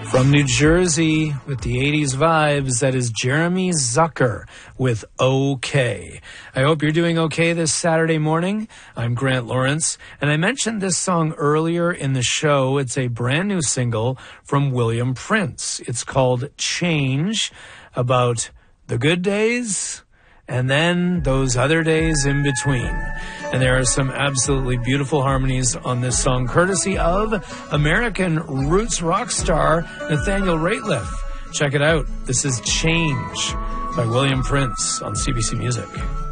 From New Jersey with the 80s vibes, that is Jeremy Zucker with OK. I hope you're doing okay this Saturday morning. I'm Grant Lawrence, and I mentioned this song earlier in the show. It's a brand new single from William Prince. It's called Change, about the good days and then those other days in between. And there are some absolutely beautiful harmonies on this song, courtesy of American roots rock star Nathaniel Rateliff. Check it out. This is Change by William Prince on CBC Music.